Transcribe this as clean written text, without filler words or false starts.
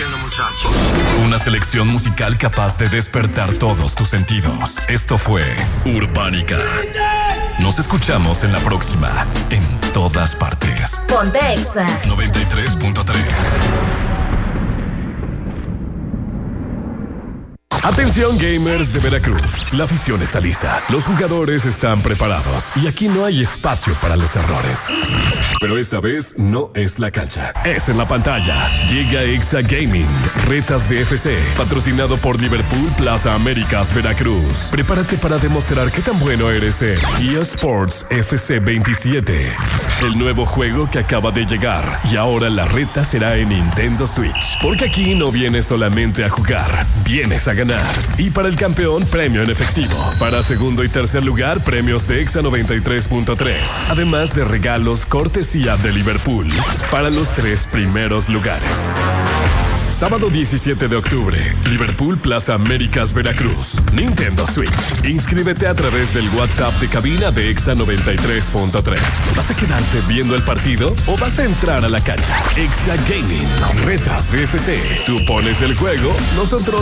haciendo, muchachos? Una selección musical capaz de despertar todos tus sentidos. Esto fue Urbánica. Nos escuchamos en la próxima, en todas partes. Ponte Exa 93.3. Atención gamers de Veracruz, la afición está lista, los jugadores están preparados y aquí no hay espacio para los errores. Pero esta vez no es la cancha, es en la pantalla. Llega Exa Gaming, retas de FC, patrocinado por Liverpool Plaza Américas Veracruz. Prepárate para demostrar qué tan bueno eres en eSports FC 27, el nuevo juego que acaba de llegar y ahora la reta será en Nintendo Switch. Porque aquí no vienes solamente a jugar, vienes a ganar. Y para el campeón, premio en efectivo. Para segundo y tercer lugar, premios de Exa 93.3. Además de regalos cortesía de Liverpool para los 3 primeros lugares. Sábado 17 de octubre, Liverpool Plaza Américas Veracruz, Nintendo Switch. Inscríbete a través del WhatsApp de cabina de Exa 93.3. ¿Vas a quedarte viendo el partido o vas a entrar a la cancha? Exa Gaming, retas de FC. Tú pones el juego, nosotros